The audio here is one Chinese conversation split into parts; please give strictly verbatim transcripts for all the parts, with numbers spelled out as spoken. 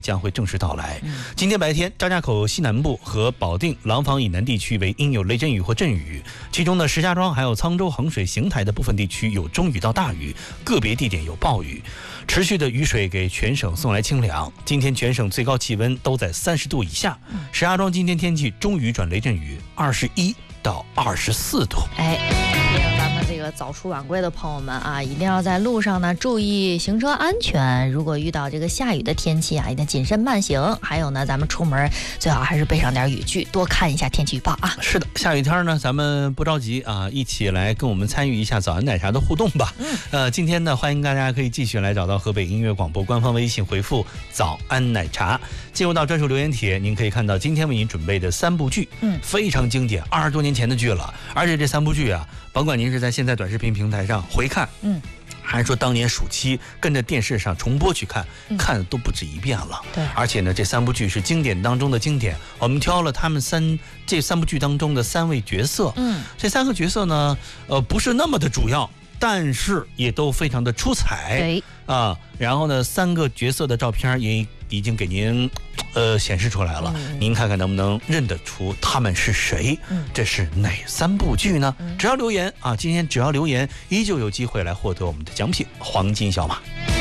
将会正式到来。今天白天，张家口西南部和保定、廊坊以南地区为应有雷阵雨或阵雨，其中呢，石家庄还有沧州、衡水、邢台的部分地区有中雨到大雨，个别地点有暴雨。持续的雨水给全省送来清凉。今天全省最高气温都在三十度以下。石家庄今天天气中雨转雷阵雨，二十一到二十四度。 哎。这个早出晚归的朋友们啊，一定要在路上呢注意行车安全。如果遇到这个下雨的天气啊，一定谨慎慢行。还有呢，咱们出门最好还是备上点雨具，多看一下天气预报啊。 是的，下雨天呢，咱们不着急啊，一起来跟我们参与一下早安奶茶的互动吧。嗯，呃，今天呢，欢迎大家可以继续来找到河北音乐广播官方微信，回复早安奶茶，进入到专属留言帖，您可以看到今天为您准备的三部剧，嗯，非常经典，二十多年前的剧了。而且这三部剧啊，甭管您是在现在短视频平台上回看，嗯，还是说当年暑期跟着电视上重播去看，嗯、看的都不止一遍了。 对， 而且呢，这三部剧是经典当中的经典。我们挑了他们三这三部剧当中的三位角色，嗯，这三个角色呢，呃，不是那么的主要，但是也都非常的出彩。 对啊，然后呢，三个角色的照片也已经给您呃显示出来了，嗯、您看看能不能认得出他们是谁？嗯、这是哪三部剧呢？嗯、只要留言啊，今天只要留言，依旧有机会来获得我们的奖品——黄金小马。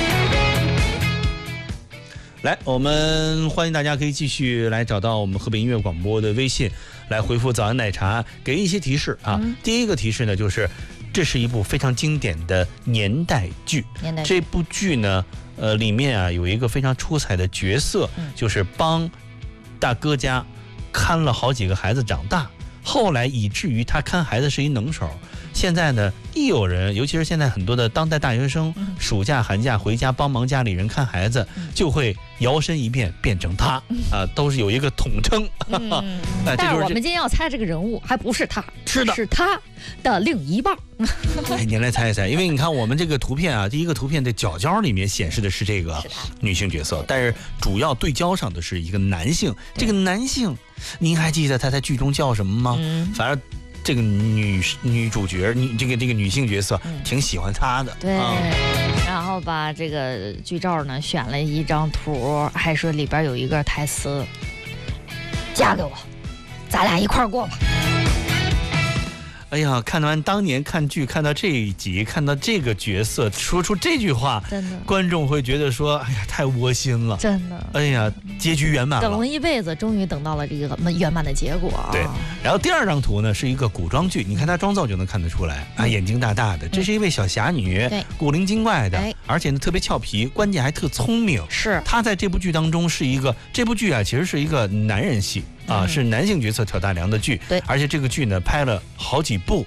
来，我们欢迎大家可以继续来找到我们河北音乐广播的微信，来回复早安奶茶，给一些提示啊。嗯、第一个提示呢，就是这是一部非常经典的年代剧。 年代剧这部剧呢，呃，里面啊有一个非常出彩的角色，嗯、就是帮大哥家看了好几个孩子长大，后来以至于他看孩子是一能手。现在呢，一有人，尤其是现在很多的当代大学生，嗯、暑假寒假回家帮忙家里人看孩子，嗯、就会摇身一变变成他啊、呃，都是有一个统称。 嗯呃、但是我们今天要猜这个人物还不是他， 是的， 是他的另一半。 哎，您来猜一猜，因为你看我们这个图片啊，第一个图片的角角里面显示的是这个女性角色，但是主要对焦上的是一个男性。这个男性，您还记得他在剧中叫什么吗？嗯、反正。这个女女主角，女这个这个女性角色，嗯、挺喜欢她的。 对，嗯、然后把这个剧照呢选了一张图，还说里边有一个台词：“嫁给我，咱俩一块儿过吧。” 哎呀，看完当年看剧，看到这一集，看到这个角色说出这句话， 真的， 观众会觉得说，哎呀，太窝心了， 真的。 哎呀，结局圆满了， 等了一辈子，终于等到了这个圆满的结果。 对。然后第二张图呢，是一个古装剧，你看她妆造就能看得出来啊，眼睛大大的，这是一位小侠女， 对， 古灵精怪的，而且呢特别俏皮，关键还特聪明。 是。 她在这部剧当中是一个，这部剧啊其实是一个男人戏。啊，是男性角色挑大梁的剧， 对， 而且这个剧呢拍了好几部，